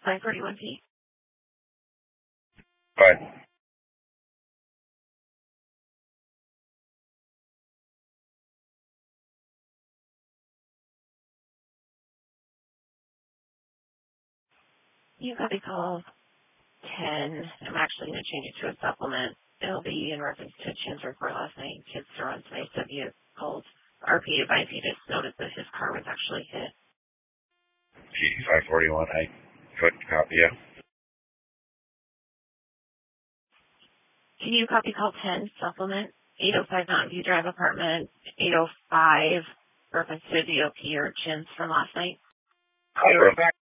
541P. Bye. You got the call 10. I'm actually going to change it to a supplement. It'll be in reference to Chin's report last night. Kids are on site. W called RP advice. He just noticed that his car was actually hit. G541, I couldn't copy you. Can you copy call 10 supplement? 805 Mountain View Drive apartment, 805, reference to DOP or Chin's from last night. Confirm.